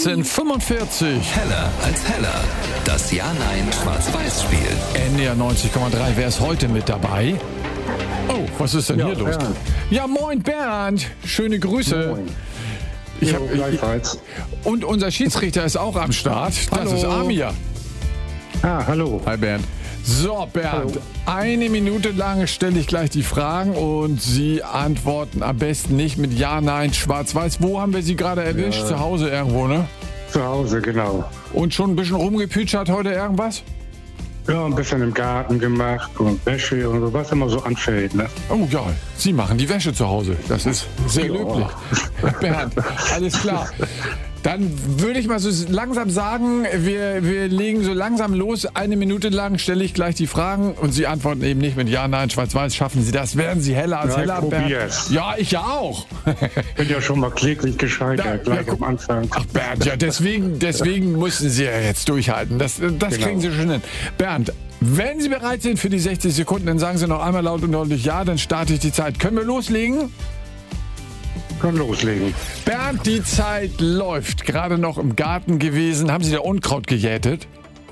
16:45. Heller als Heller. Das Ja-Nein-Schwarz-Weiß-Spiel. NDR 90,3. Wer ist heute mit dabei? Oh, was ist denn hier los? Bernd. Ja, moin Bernd. Schöne Grüße. Moin. Ich Jo, hab, gleichfalls. und unser Schiedsrichter ist auch am Start. Das Hallo. ist Amir. Hallo. Hi Bernd. So, Bernd, eine Minute lang stelle ich gleich die Fragen und Sie antworten am besten nicht mit Ja, Nein, Schwarz-Weiß. Wo haben wir Sie gerade erwischt? Zu Hause irgendwo, ne? Zu Hause, genau. Und schon ein bisschen rumgepütschert heute irgendwas? Ja, ein bisschen im Garten gemacht und Wäsche und so, was immer so anfällt, ne? Oh ja, Sie machen die Wäsche zu Hause. Das ist sehr löblich. Bernd, alles klar. Dann würde ich mal so langsam sagen, wir legen so langsam los. Eine Minute lang stelle ich gleich die Fragen und Sie antworten eben nicht mit Ja, Nein, Schwarz-Weiß. Schaffen Sie das? Werden Sie heller als Ja, ich heller, Bernd? probier's. Ja, ich ja auch. Bin ja schon mal kläglich gescheitert, Da- gleich ja, am Anfang. Ach Bernd, ja deswegen müssen Sie ja jetzt durchhalten. Das kriegen Sie schon hin. Bernd, wenn Sie bereit sind für die 60 Sekunden, dann sagen Sie noch einmal laut und deutlich Ja, dann starte ich die Zeit. Können wir loslegen? Können loslegen. Bernd, die Zeit läuft. Gerade noch im Garten gewesen. Haben Sie da Unkraut gejätet?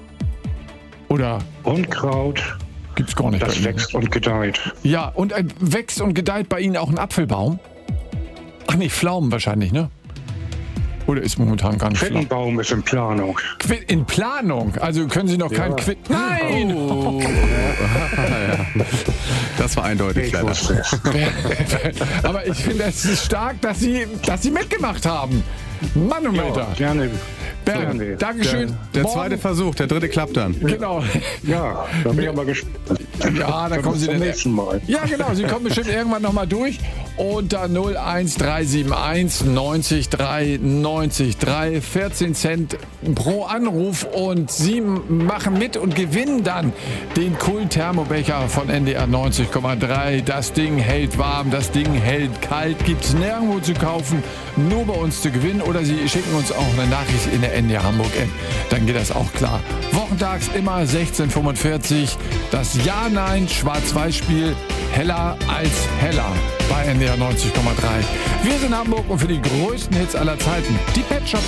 Oder Unkraut, gibt's gar nicht bei das Ihnen? wächst und gedeiht. Ja, und wächst und gedeiht bei Ihnen auch ein Apfelbaum? Ach nee, Pflaumen wahrscheinlich, ne? Oder ist momentan gar nicht Pflaumen? Quittenbaum ist in Planung. In Planung? Also können Sie noch keinen Quitt... Nein! Oh. Ja. Das war eindeutig Ich leider. wusste es. Aber ich finde, es ist stark, dass Sie mitgemacht haben. Manometer. Gerne. Bernd, gerne. Dankeschön. Der Morgen- zweite Versuch, der dritte klappt dann. Genau. Ja, da bin ich aber gespannt. Ja, da kommen Bis Sie zum dann. nächsten Mal. Ja, genau. Sie kommen bestimmt irgendwann nochmal durch. Unter 01371 90 3 90 3. 14 Cent pro Anruf. Und Sie machen mit und gewinnen dann den Kult-Thermobecher von NDR 90,3. Das Ding hält warm, das Ding hält kalt. Gibt es nirgendwo zu kaufen, nur bei uns zu gewinnen. Oder Sie schicken uns auch eine Nachricht in der NDR Hamburg-App. Dann geht das auch klar. Wochentags immer 16:45. Das Ja-Nein Schwarz-Weiß-Spiel heller als heller bei NDR 90,3. Wir sind Hamburg und für die größten Hits aller Zeiten, die Pet Shop